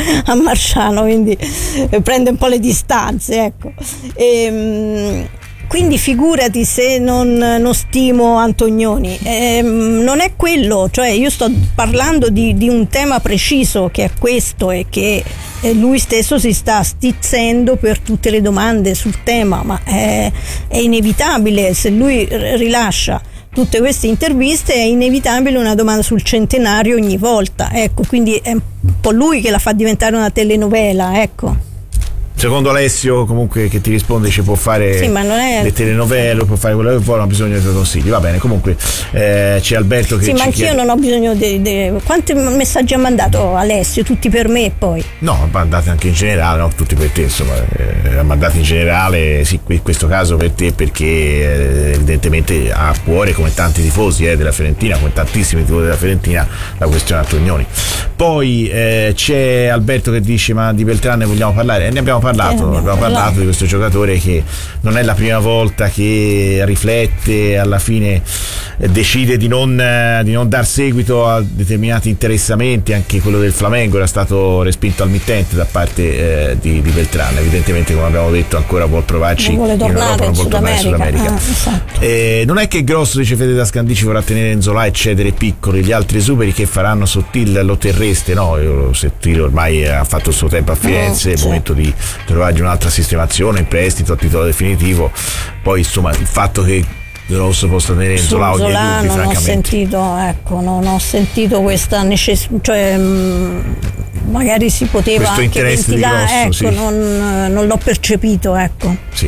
a Marciano, quindi prende un po' le distanze, ecco. Quindi figurati se non stimo Antonioni. Non è quello, cioè io sto parlando di un tema preciso che è questo, e che lui stesso si sta stizzendo per tutte le domande sul tema, ma è inevitabile, se lui rilascia tutte queste interviste è inevitabile una domanda sul centenario ogni volta, ecco, quindi è un po' lui che la fa diventare una telenovela, ecco. Secondo Alessio, comunque, che ti risponde, ci può fare le telenovele, può fare quello che vuole, non ha bisogno dei tuoi consigli. Va bene, comunque c'è Alberto che ma anch'io non ho bisogno quanti messaggi ha mandato Alessio? Tutti per me, poi? No, mandati anche in generale, no, tutti per te, insomma, mandati in generale, sì, in questo caso per te, perché evidentemente ha a cuore, come tanti tifosi della Fiorentina, come tantissimi tifosi della Fiorentina, la questione Antonioni. Poi c'è Alberto che dice: ma di Beltrán ne vogliamo parlare? Ne abbiamo parlato di questo giocatore che non è la prima volta che riflette, alla fine decide di non dar seguito a determinati interessamenti. Anche quello del Flamengo era stato respinto al mittente da parte di Beltrán. Evidentemente, come abbiamo detto, ancora vuol provarci in Europa, non vuol tornare in Sud America. Esatto. Non è che Grosso, dice Fede da Scandici, vorrà tenere Nzola e cedere Piccoli, gli altri superi che faranno Sottil lo terreste? No, Sottil ormai ha fatto il suo tempo a Firenze, è il momento di trovargli un'altra sistemazione in prestito a titolo definitivo. Poi insomma il fatto che Grosso possa tenere Nzola ogni dubbi, francamente non ho sentito questa necessità, cioè magari si poteva questo anche ventilare, Grosso, ecco, sì. Non l'ho percepito, ecco. Sì.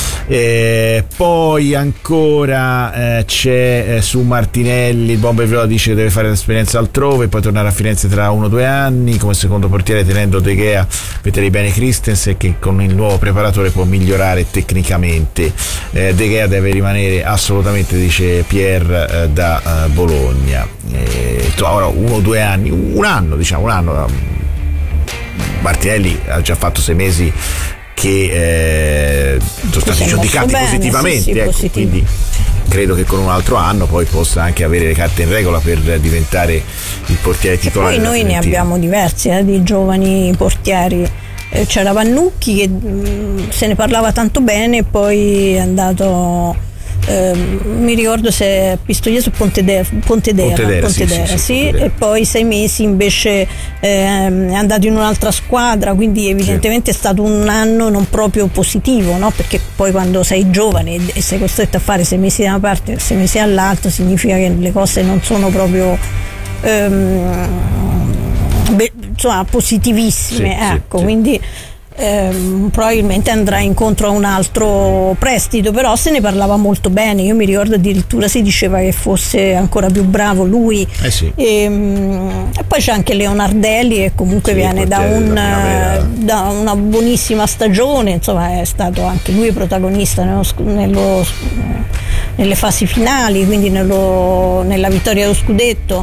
Poi ancora c'è su Martinelli, il Bomber Viola dice che deve fare l'esperienza altrove, poi tornare a Firenze tra 1 o 2 anni come secondo portiere, tenendo De Gea. Vedrei bene Christensen, che con il nuovo preparatore può migliorare tecnicamente. De Gea deve rimanere assolutamente, dice Pierre da Bologna. Ora 1 o 2 anni, un anno. Martinelli ha già fatto 6 mesi che sono stati giudicati bene, positivamente, sì, ecco, quindi credo che con un altro anno poi possa anche avere le carte in regola per diventare il portiere titolare. E poi noi ne abbiamo diversi di giovani portieri. C'era Vannucchi che se ne parlava tanto bene, poi è andato mi ricordo se è Pistoiese o Pontedera, sì, e poi 6 mesi invece è andato in un'altra squadra, quindi evidentemente è stato un anno non proprio positivo, no? Perché poi quando sei giovane e sei costretto a fare 6 mesi da una parte e 6 mesi dall'altra, significa che le cose non sono proprio positivissime, ecco. Quindi probabilmente andrà incontro a un altro prestito, però se ne parlava molto bene. Io mi ricordo addirittura si diceva che fosse ancora più bravo lui, e poi c'è anche Leonardelli che comunque viene da una buonissima stagione, insomma è stato anche lui protagonista nelle fasi finali, quindi nella vittoria dello scudetto.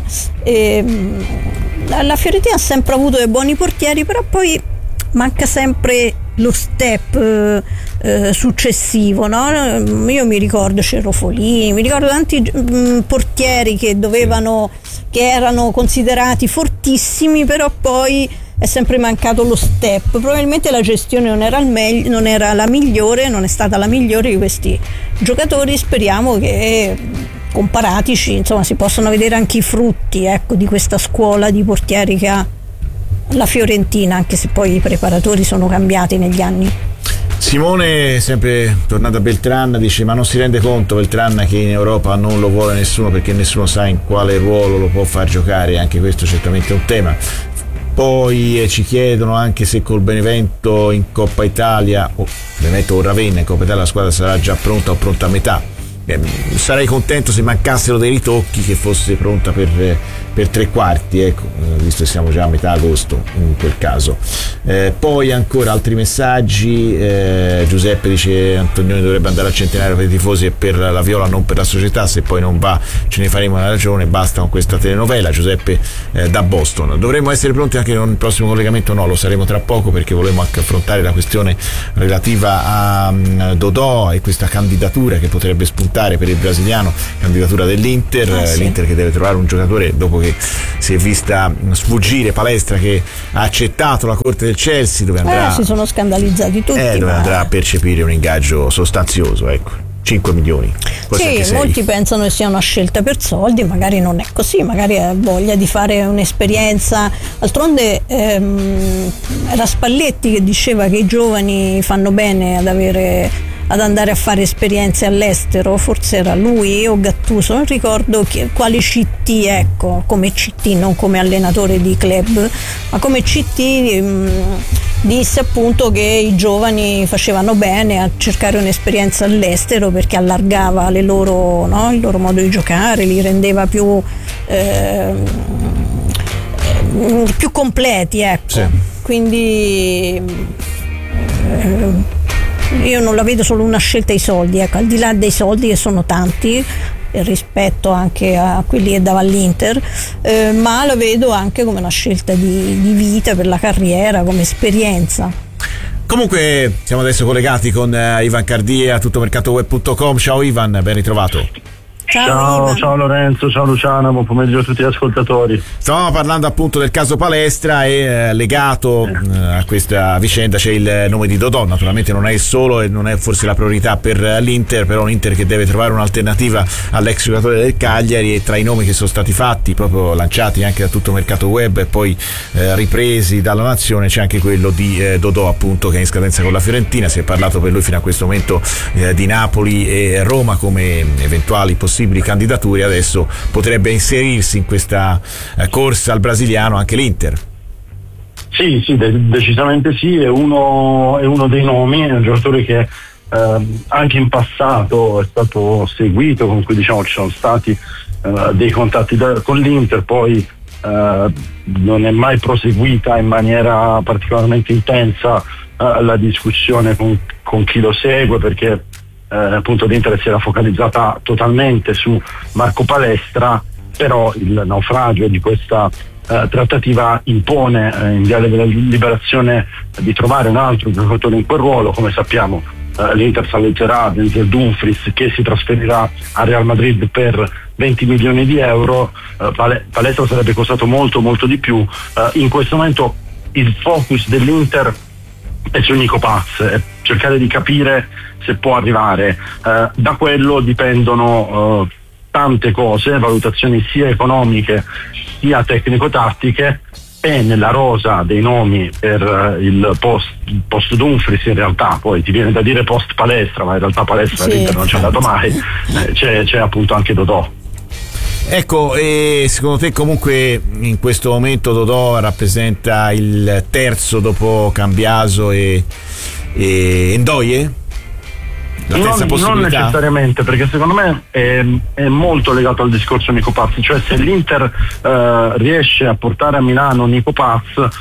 La Fiorentina ha sempre avuto dei buoni portieri, però poi manca sempre lo step successivo, no? Io mi ricordo Cerofolini, mi ricordo tanti portieri che erano considerati fortissimi, però poi è sempre mancato lo step. Probabilmente la gestione non era la migliore, non è stata la migliore di questi giocatori. Speriamo che comparatici, insomma, si possano vedere anche i frutti, ecco, di questa scuola di portieri che ha la Fiorentina, anche se poi i preparatori sono cambiati negli anni. Simone, sempre tornato a Beltrán, dice: ma non si rende conto Beltrán che in Europa non lo vuole nessuno, perché nessuno sa in quale ruolo lo può far giocare? Anche questo certamente è un tema. Poi ci chiedono anche se col Benevento in Coppa Italia, Benevento o Ravenna in Coppa Italia, la squadra sarà già pronta o pronta a metà. Sarei contento se mancassero dei ritocchi, che fosse pronta per 3/4, ecco, visto che siamo già a metà agosto in quel caso. Poi ancora altri messaggi. Giuseppe dice: Antonioni dovrebbe andare al centenario per i tifosi e per la Viola, non per la società. Se poi non va ce ne faremo una ragione, basta con questa telenovela. Giuseppe da Boston. Dovremmo essere pronti anche con il prossimo collegamento? No, lo saremo tra poco, perché volevo anche affrontare la questione relativa a Dodò e questa candidatura che potrebbe spuntare per il brasiliano, candidatura dell'Inter. L'Inter che deve trovare un giocatore dopo che che si è vista sfuggire Palestra, che ha accettato la corte del Chelsea, dove andrà, si sono scandalizzati tutti, dove andrà a percepire un ingaggio sostanzioso, ecco. 5 milioni. Sì, molti pensano che sia una scelta per soldi, magari non è così, magari ha voglia di fare un'esperienza. D'altronde era Spalletti che diceva che i giovani fanno bene ad andare a fare esperienze all'estero, forse era lui o Gattuso, non ricordo quale CT, ecco, come CT, non come allenatore di club, ma come CT disse appunto che i giovani facevano bene a cercare un'esperienza all'estero perché allargava il loro modo di giocare, li rendeva più completi, ecco. Sì. Quindi io non la vedo solo una scelta ai soldi, ecco, al di là dei soldi che sono tanti rispetto anche a quelli che dava all'Inter, ma la vedo anche come una scelta di vita per la carriera, come esperienza. Comunque siamo adesso collegati con Ivan Cardia, tuttomercatoweb.com. Ciao Ivan, ben ritrovato. Ciao Lorenzo, ciao Luciana, buon pomeriggio a tutti gli ascoltatori. Stavamo parlando appunto del caso Palestra e legato a questa vicenda c'è il nome di Dodò. Naturalmente non è il solo e non è forse la priorità per l'Inter, però l'Inter che deve trovare un'alternativa all'ex giocatore del Cagliari, e tra i nomi che sono stati fatti, proprio lanciati anche da Tutto Mercato Web e poi ripresi dalla Nazione, c'è anche quello di Dodò, appunto, che è in scadenza con la Fiorentina. Si è parlato per lui fino a questo momento di Napoli e Roma come eventuali possibili candidature. Adesso potrebbe inserirsi in questa corsa al brasiliano anche l'Inter. Sì, decisamente sì, è uno dei nomi, è un giocatore che anche in passato è stato seguito, con cui diciamo ci sono stati dei contatti con l'Inter, poi non è mai proseguita in maniera particolarmente intensa la discussione con chi lo segue, perché appunto l'Inter si era focalizzata totalmente su Marco Palestra, però il naufragio di questa trattativa impone in via della liberazione di trovare un altro giocatore in quel ruolo. Come sappiamo l'Inter salveznerà Denzel Dumfries, che si trasferirà a Real Madrid per 20 milioni di euro. Palestra sarebbe costato molto molto di più. In questo momento il focus dell'Inter è su Nico Paz, cercare di capire se può arrivare. Da quello dipendono tante cose, valutazioni sia economiche sia tecnico-tattiche, e nella rosa dei nomi per il post Dumfries, in realtà poi ti viene da dire post Palestra, ma in realtà Palestra all'Inter non ci è andato mai, c'è appunto anche Dodò. Ecco, e secondo te comunque in questo momento Dodò rappresenta il terzo dopo Cambiaso e Ndoye? Non necessariamente, perché secondo me è molto legato al discorso Nico Paz, cioè se l'Inter riesce a portare a Milano Nico Paz,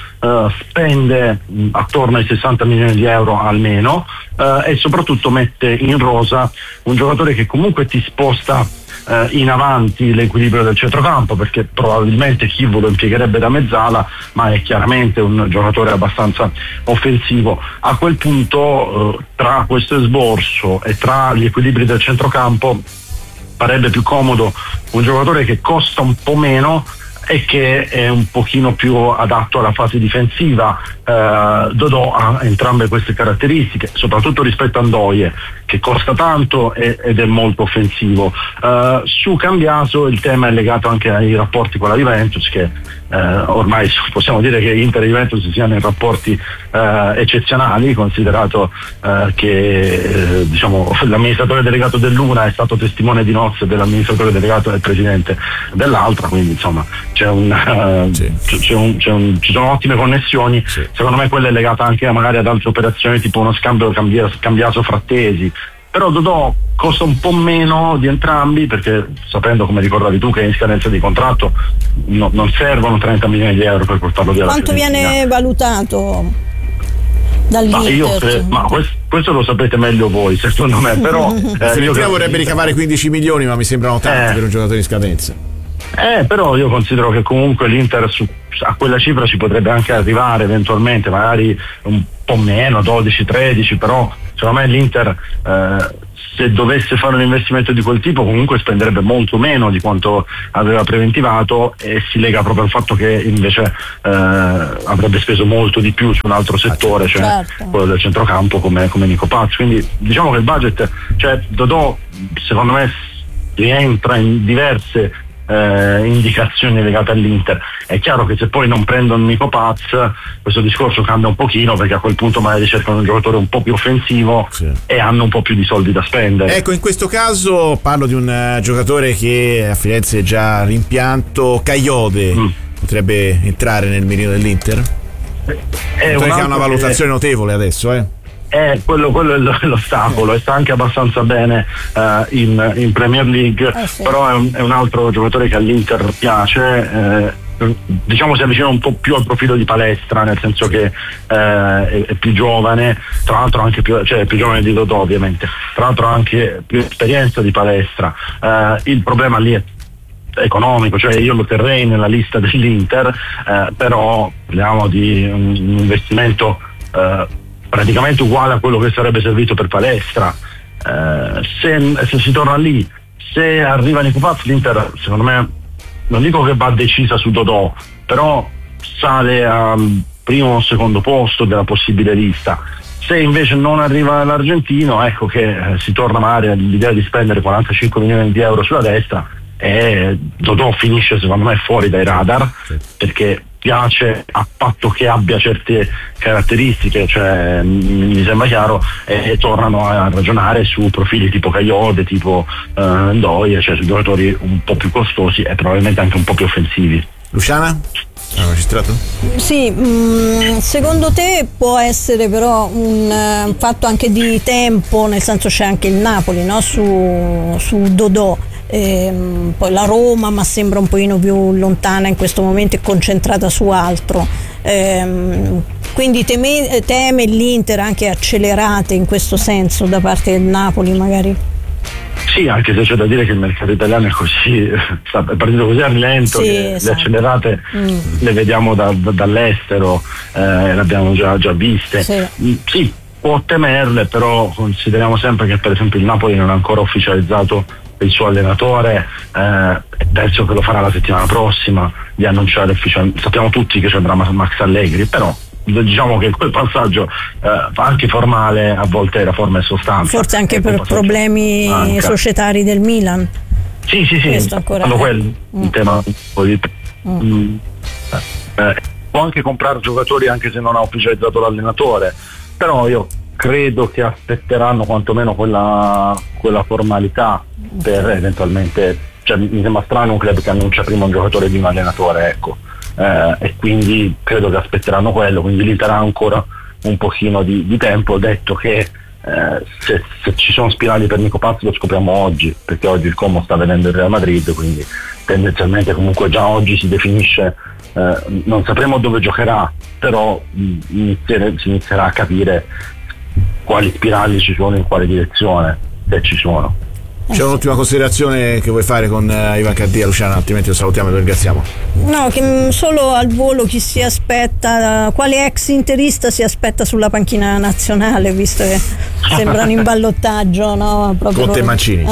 spende attorno ai 60 milioni di euro almeno, e soprattutto mette in rosa un giocatore che comunque ti sposta in avanti l'equilibrio del centrocampo, perché probabilmente Chirvo lo impiegherebbe da mezzala, ma è chiaramente un giocatore abbastanza offensivo. A quel punto tra questo esborso e tra gli equilibri del centrocampo farebbe più comodo un giocatore che costa un po' meno e che è un pochino più adatto alla fase difensiva. Dodò ha entrambe queste caratteristiche, soprattutto rispetto a Ndoye, che costa tanto ed è molto offensivo. Su Cambiaso il tema è legato anche ai rapporti con la Juventus, che ormai possiamo dire che Inter e Juventus siano in rapporti eccezionali, considerato che diciamo l'amministratore delegato dell'una è stato testimone di nozze dell'amministratore delegato del presidente dell'altra, quindi insomma ci sono ottime connessioni. Sì. Secondo me quella è legata anche magari ad altre operazioni, tipo uno scambio Cambiaso-Frattesi. Però Dodò costa un po' meno di entrambi, perché sapendo, come ricordavi tu, che è in scadenza di contratto non servono 30 milioni di euro per portarlo via. Quanto viene valutato dall'Inter? Ma questo lo sapete meglio voi, secondo me, però io vorrebbe ricavare 15 milioni, ma mi sembrano tanti per un giocatore in scadenza. Però io considero che comunque l'Inter a quella cifra ci potrebbe anche arrivare eventualmente, magari un po' meno, 12-13, però secondo me l'Inter se dovesse fare un investimento di quel tipo comunque spenderebbe molto meno di quanto aveva preventivato, e si lega proprio al fatto che invece avrebbe speso molto di più su un altro settore, cioè quello del centrocampo come Nico Paz. Quindi diciamo che il budget, cioè Dodò secondo me rientra in diverse indicazioni legate all'Inter. È chiaro che se poi non prendono Nico Paz questo discorso cambia un pochino, perché a quel punto magari cercano un giocatore un po' più offensivo, sì, e hanno un po' più di soldi da spendere. Ecco, in questo caso parlo di un giocatore che a Firenze è già rimpianto, Kayode. Potrebbe entrare nel mirino dell'Inter? Che ha una valutazione notevole adesso, quello è l'ostacolo, e sta anche abbastanza bene in Premier League, sì. Però è un altro giocatore che all'Inter piace, diciamo si avvicina un po' più al profilo di Palestra, nel senso che è più giovane, tra l'altro anche più giovane di Dodò ovviamente, tra l'altro ha anche più esperienza di Palestra. Il problema lì è economico, cioè io lo terrei nella lista dell'Inter, però parliamo di un investimento praticamente uguale a quello che sarebbe servito per Palestra. Se si torna lì, se arriva Nico Paz, l'Inter secondo me, non dico che va decisa su Dodò, però sale al primo o secondo posto della possibile lista. Se invece non arriva l'argentino, ecco che si torna magari all'idea di spendere 45 milioni di euro sulla destra, e Dodò finisce secondo me fuori dai radar, perché piace a patto che abbia certe caratteristiche, cioè mi sembra chiaro, e tornano a ragionare su profili tipo Kayode, tipo Ndoye, cioè su giocatori un po' più costosi e probabilmente anche un po' più offensivi. Luciana? Hai registrato? Sì, secondo te può essere però un fatto anche di tempo, nel senso c'è anche il Napoli, no? su Dodò. Poi la Roma, ma sembra un pochino più lontana in questo momento e concentrata su altro, quindi teme l'Inter anche accelerate in questo senso da parte del Napoli magari? Sì, anche se c'è da dire che il mercato italiano è così, è partito così a rilento, sì, che esatto. Le accelerate le vediamo dall'estero, le abbiamo già viste. Sì, può temerle, però consideriamo sempre che per esempio il Napoli non ha ancora ufficializzato il suo allenatore, penso che lo farà la settimana prossima di annunciare ufficialmente. Sappiamo tutti che c'è Max Allegri, però diciamo che quel passaggio anche formale a volte era forma e sostanza, forse anche per problemi societari del Milan. Sì, hanno quello un tema può anche comprare giocatori anche se non ha ufficializzato l'allenatore, però io credo che aspetteranno quantomeno quella formalità per eventualmente, cioè mi sembra strano un club che annuncia prima un giocatore di un allenatore, ecco, e quindi credo che aspetteranno quello, quindi l'Inter ha ancora un pochino di tempo. Detto che se ci sono spirali per Nico Paz lo scopriamo oggi, perché oggi il Como sta vedendo il Real Madrid, quindi tendenzialmente comunque già oggi si definisce, non sapremo dove giocherà, però si inizierà a capire quali spirali ci sono, in quale direzione, se ci sono. C'è un'ultima considerazione che vuoi fare con Ivan Caddia, Luciana, altrimenti lo salutiamo e lo ringraziamo. No, che solo al volo chi si aspetta, quale ex interista si aspetta sulla panchina nazionale, visto che sembrano in ballottaggio, no? Proprio Conte e Mancini.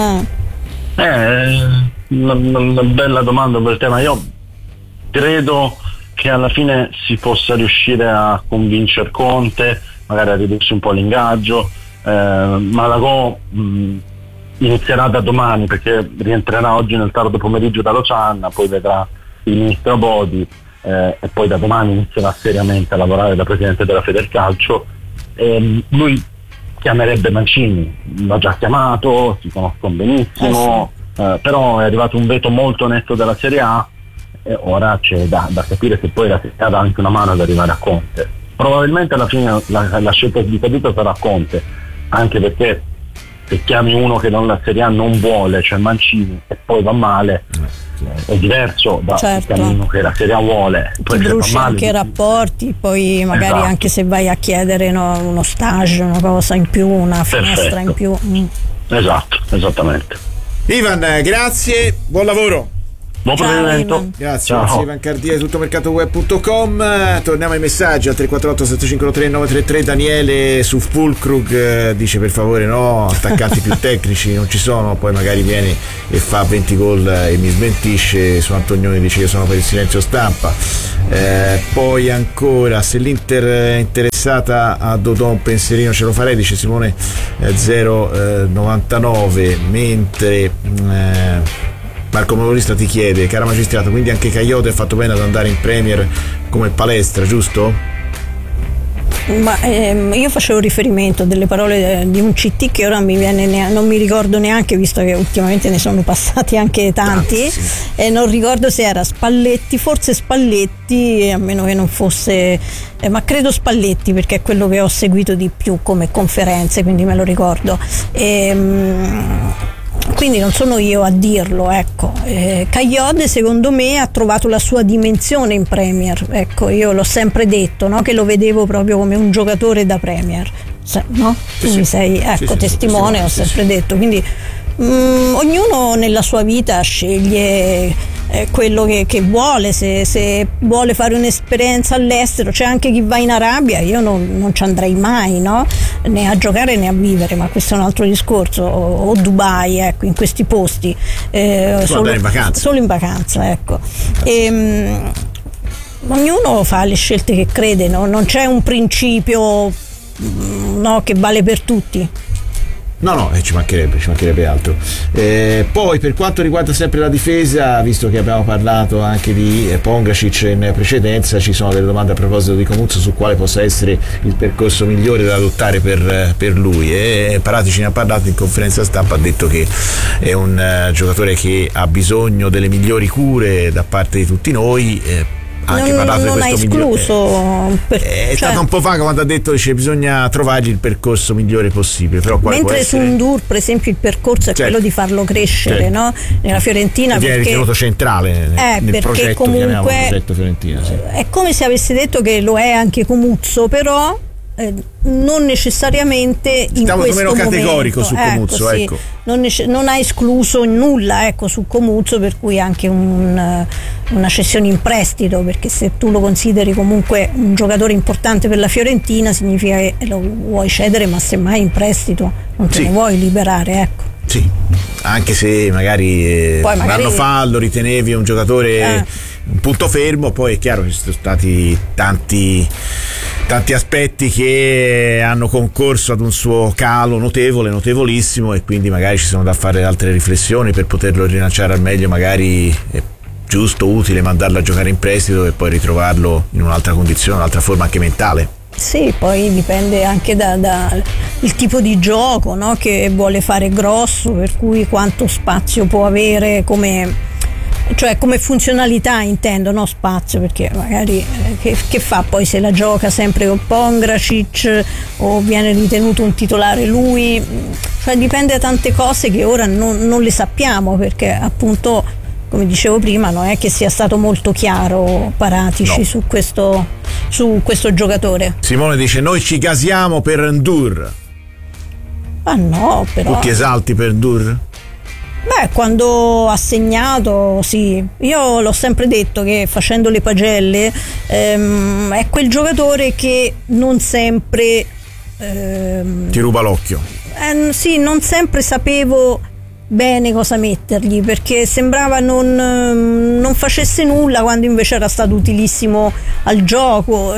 Una bella domanda per il tema. Io credo che alla fine si possa riuscire a convincere Conte, magari a ridursi un po' l'ingaggio. Malagò inizierà da domani, perché rientrerà oggi nel tardo pomeriggio da Losanna, poi vedrà il ministro Bodi, e poi da domani inizierà seriamente a lavorare da presidente della Federcalcio. Lui chiamerebbe Mancini, l'ha già chiamato, si conoscono benissimo, però è arrivato un veto molto netto dalla Serie A, e ora c'è da capire se poi la Serie A dà anche una mano ad arrivare a Conte. Probabilmente alla fine la scelta di caduta sarà Conte, anche perché se chiami uno che la Serie A non vuole, cioè Mancini, e poi va male, è diverso da uno che la Serie A vuole, poi ti bruci anche i rapporti, poi magari anche se vai a chiedere uno stage, una cosa in più, una finestra in più. Esatto, esattamente. Ivan, grazie, buon lavoro. Buon proseguimento. Grazie, Ivan Cardia, tuttomercatoweb.com. Torniamo ai messaggi al 348 7513 933. Daniele su Fulkrug dice per favore no, attaccanti più tecnici non ci sono, poi magari viene e fa 20 gol e mi smentisce. Su Antonioni dice che sono per il silenzio stampa. Poi ancora, se l'Inter è interessata a Dodò un pensierino ce lo farei, dice Simone 099, mentre Marco Motorista ti chiede, cara magistrato, quindi anche Caiote ha fatto bene ad andare in Premier come palestra, giusto? Ma io facevo riferimento a delle parole di un CT che ora non mi ricordo neanche, visto che ultimamente ne sono passati anche tanti, e non ricordo se era Spalletti, forse Spalletti, a meno che non fosse, ma credo Spalletti, perché è quello che ho seguito di più come conferenze, quindi me lo ricordo. Quindi non sono io a dirlo, ecco. Cagliode secondo me ha trovato la sua dimensione in Premier, ecco, io l'ho sempre detto, no? Che lo vedevo proprio come un giocatore da Premier, no? Tu mi sei testimone, ho sempre detto, quindi ognuno nella sua vita sceglie quello che vuole, se vuole fare un'esperienza all'estero, c'è anche chi va in Arabia, io non ci andrei mai, no? Né a giocare né a vivere, ma questo è un altro discorso, o Dubai, ecco, in questi posti, solo in vacanza, ecco. Ognuno fa le scelte che crede, no? Non c'è un principio, no, che vale per tutti. No, ci mancherebbe altro. Poi per quanto riguarda sempre la difesa, visto che abbiamo parlato anche di Pongracic in precedenza, ci sono delle domande a proposito di Comuzzo su quale possa essere il percorso migliore da adottare per lui, e Paratici ne ha parlato in conferenza stampa, ha detto che è un giocatore che ha bisogno delle migliori cure da parte di tutti noi. Anche parlato non di questo ha escluso è stato un po' vago quando ha detto che bisogna trovargli il percorso migliore possibile, però mentre su Ndour per esempio il percorso è quello di farlo crescere, no? Nella Fiorentina viene ritenuto centrale nel progetto, comunque progetto Fiorentina, è come se avesse detto che lo è anche Comuzzo, però non necessariamente in questo meno categorico momento. Su Comuzzo, ecco. Non ha escluso nulla, ecco, su Comuzzo, per cui anche una cessione in prestito, perché se tu lo consideri comunque un giocatore importante per la Fiorentina significa che lo vuoi cedere, ma semmai in prestito non te ne vuoi liberare, ecco. Sì, anche se magari un anno fa lo ritenevi un giocatore un punto fermo, poi è chiaro che ci sono stati tanti aspetti che hanno concorso ad un suo calo notevolissimo, e quindi magari ci sono da fare altre riflessioni per poterlo rilanciare al meglio. Magari è giusto, utile mandarlo a giocare in prestito e poi ritrovarlo in un'altra condizione, un'altra forma anche mentale. Sì, poi dipende anche da il tipo di gioco, no? Che vuole fare grosso, per cui quanto spazio può avere come funzionalità, intendo, no spazio, perché magari che fa poi se la gioca sempre con Pongracic o viene ritenuto un titolare lui, cioè dipende da tante cose che ora non le sappiamo, perché appunto, come dicevo prima, non è che sia stato molto chiaro Paratici su questo giocatore. Simone dice: noi ci gasiamo per Ndour. Ma no, però tu ti esalti per Ndour? Beh, quando ha segnato, sì, io l'ho sempre detto che facendo le pagelle è quel giocatore che non sempre ti ruba l'occhio. Sì, non sempre sapevo bene cosa mettergli, perché sembrava non facesse nulla quando invece era stato utilissimo al gioco.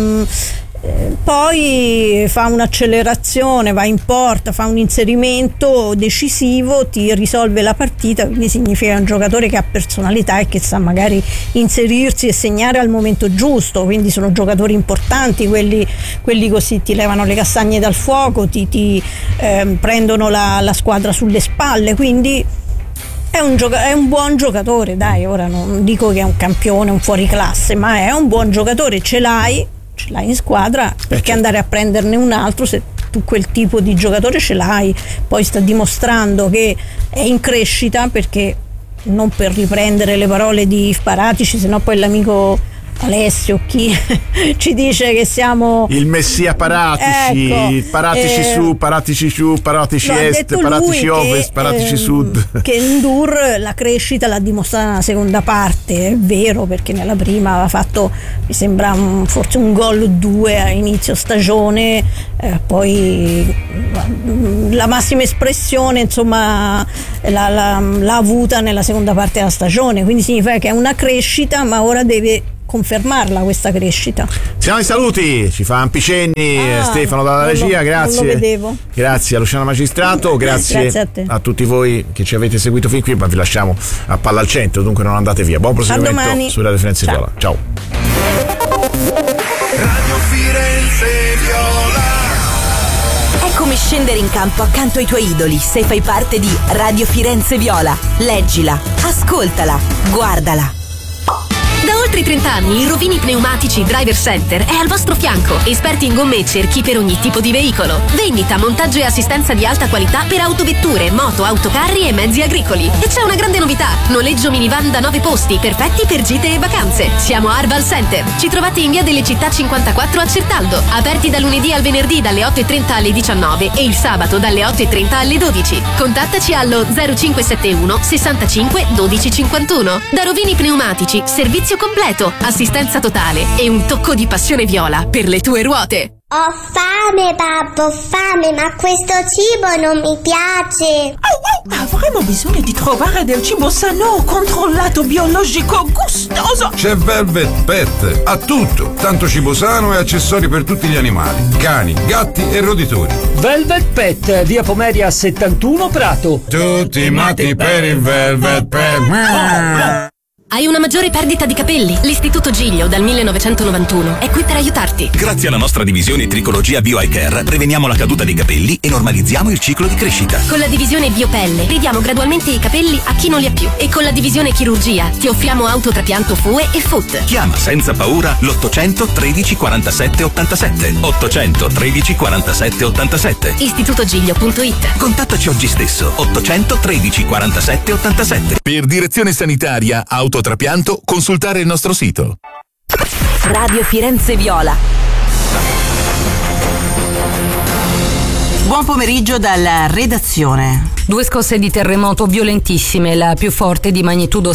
Poi fa un'accelerazione, va in porta, fa un inserimento decisivo, ti risolve la partita, quindi significa un giocatore che ha personalità e che sa magari inserirsi e segnare al momento giusto, quindi sono giocatori importanti quelli così, ti levano le castagne dal fuoco, ti prendono la squadra sulle spalle, quindi è un buon giocatore, dai, ora non dico che è un campione, un fuoriclasse, ma è un buon giocatore, ce l'hai in squadra, perché andare a prenderne un altro se tu quel tipo di giocatore ce l'hai? Poi sta dimostrando che è in crescita, perché non per riprendere le parole di Paratici, sennò poi l'amico Alessio, chi ci dice che siamo il messia paratici, ecco, paratici su, paratici giù, paratici est, paratici ovest, paratici sud. Che Ndour la crescita l'ha dimostrata nella seconda parte, è vero, perché nella prima aveva fatto, mi sembra, forse un gol o 2 a inizio stagione, poi la massima espressione insomma l'ha avuta nella seconda parte della stagione, quindi significa che è una crescita, ma ora deve confermarla questa crescita. Siamo ai saluti, ci fa Ampicenni, Stefano dalla regia, grazie. Non lo vedevo. Grazie a Luciana Magistrato, grazie a tutti voi che ci avete seguito fin qui, ma vi lasciamo a palla al centro, dunque non andate via. Buon proseguimento su Radio Firenze Viola. Ciao. Radio Firenze Viola. È come scendere in campo accanto ai tuoi idoli se fai parte di Radio Firenze Viola. Leggila, ascoltala, guardala. Da oltre 30 anni il Rovini Pneumatici Driver Center è al vostro fianco. Esperti in gomme e cerchi per ogni tipo di veicolo. Vendita, montaggio e assistenza di alta qualità per autovetture, moto, autocarri e mezzi agricoli. E c'è una grande novità: noleggio minivan da 9 posti, perfetti per gite e vacanze. Siamo a Arval Center. Ci trovate in via delle Città 54 a Certaldo. Aperti da lunedì al venerdì dalle 8:30 alle 19 e il sabato dalle 8:30 alle 12. Contattaci allo 0571 65 12 51. Da Rovini Pneumatici, servizio completo, assistenza totale e un tocco di passione viola per le tue ruote. Ho fame, babbo, fame, ma questo cibo non mi piace. Avremo bisogno di trovare del cibo sano, controllato, biologico, gustoso. C'è Velvet Pet, ha tutto, tanto cibo sano e accessori per tutti gli animali, cani, gatti e roditori. Velvet Pet, via Pomeria 71 Prato. Tutti matti per il Velvet Pet. Hai una maggiore perdita di capelli? L'Istituto Giglio dal 1991 è qui per aiutarti. Grazie alla nostra divisione Tricologia Bio Eye Care preveniamo la caduta dei capelli e normalizziamo il ciclo di crescita. Con la divisione Biopelle ridiamo gradualmente i capelli a chi non li ha più. E con la divisione Chirurgia ti offriamo autotrapianto FUE e FUT. Chiama senza paura l'800 13 47 87. 800 13 47 87. Istitutogiglio.it. Contattaci oggi stesso. 800 13 47 87. Per direzione sanitaria autotrapianto consultare il nostro sito. Radio Firenze Viola. Buon pomeriggio dalla redazione. 2 scosse di terremoto violentissime, la più forte di magnitudo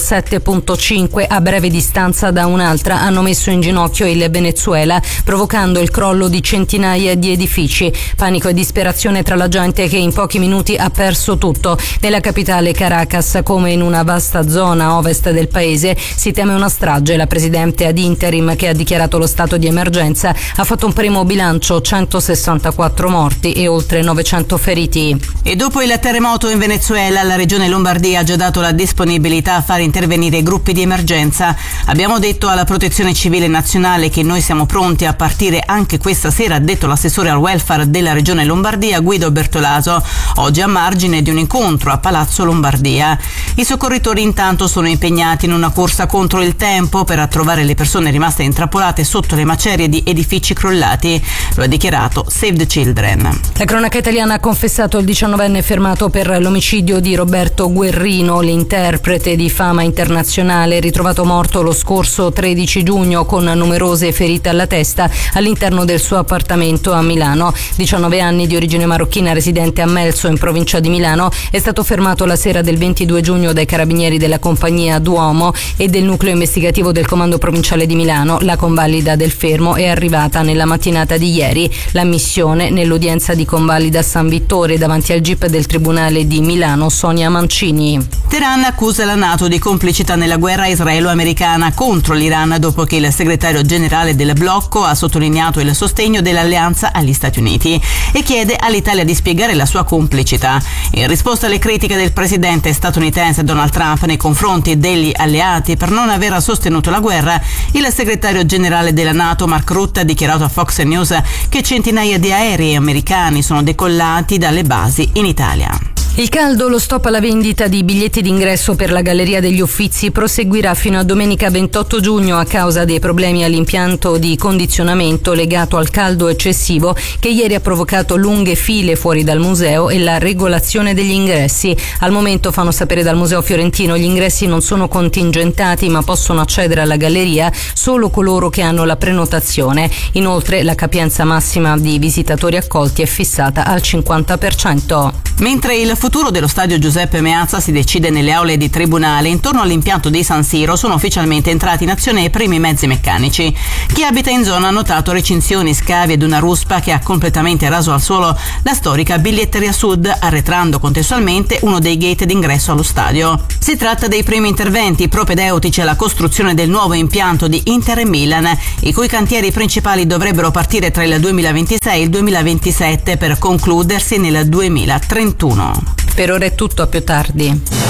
7.5 a breve distanza da un'altra hanno messo in ginocchio il Venezuela, provocando il crollo di centinaia di edifici. Panico e disperazione tra la gente che in pochi minuti ha perso tutto. Nella capitale Caracas, come in una vasta zona a ovest del paese, si teme una strage. La presidente ad interim, che ha dichiarato lo stato di emergenza, ha fatto un primo bilancio: 164 morti e oltre 900 feriti. E dopo il terremoto in Venezuela, la regione Lombardia ha già dato la disponibilità a fare intervenire gruppi di emergenza. Abbiamo detto alla Protezione Civile Nazionale che noi siamo pronti a partire anche questa sera, ha detto l'assessore al welfare della regione Lombardia Guido Bertolaso, oggi a margine di un incontro a Palazzo Lombardia. I soccorritori intanto sono impegnati in una corsa contro il tempo per trovare le persone rimaste intrappolate sotto le macerie di edifici crollati. Lo ha dichiarato Save the Children. La cronaca italiana ha confessato il 19enne fermato per l'omicidio di Roberto Guerrino, l'interprete di fama internazionale, ritrovato morto lo scorso 13 giugno con numerose ferite alla testa all'interno del suo appartamento a Milano. 19 anni, di origine marocchina, residente a Melzo in provincia di Milano, è stato fermato la sera del 22 giugno dai carabinieri della compagnia Duomo e del nucleo investigativo del comando provinciale di Milano. La convalida del fermo è arrivata nella mattinata di ieri. L'ammissione nell'udienza di convalida San Vittore davanti al GIP del Tribunale di Milano, Sonia Mancini. Teheran accusa la NATO di complicità nella guerra israelo-americana contro l'Iran dopo che il segretario generale del blocco ha sottolineato il sostegno dell'alleanza agli Stati Uniti e chiede all'Italia di spiegare la sua complicità. In risposta alle critiche del presidente statunitense Donald Trump nei confronti degli alleati per non aver sostenuto la guerra, il segretario generale della NATO Mark Rutte ha dichiarato a Fox News che centinaia di aerei americani sono decollati dalle basi in Italia. Il caldo, lo stop alla vendita di biglietti d'ingresso per la Galleria degli Uffizi proseguirà fino a domenica 28 giugno a causa dei problemi all'impianto di condizionamento legato al caldo eccessivo che ieri ha provocato lunghe file fuori dal museo e la regolazione degli ingressi. Al momento, fanno sapere dal Museo Fiorentino, gli ingressi non sono contingentati ma possono accedere alla galleria solo coloro che hanno la prenotazione. Inoltre la capienza massima di visitatori accolti è fissata al 50%. Mentre il futuro dello stadio Giuseppe Meazza si decide nelle aule di tribunale, intorno all'impianto di San Siro sono ufficialmente entrati in azione i primi mezzi meccanici. Chi abita in zona ha notato recinzioni, scavi ed una ruspa che ha completamente raso al suolo la storica biglietteria Sud, arretrando contestualmente uno dei gate d'ingresso allo stadio. Si tratta dei primi interventi propedeutici alla costruzione del nuovo impianto di Inter e Milan, i cui cantieri principali dovrebbero partire tra il 2026 e il 2027 per concludersi nel 2031. Per ora è tutto, a più tardi.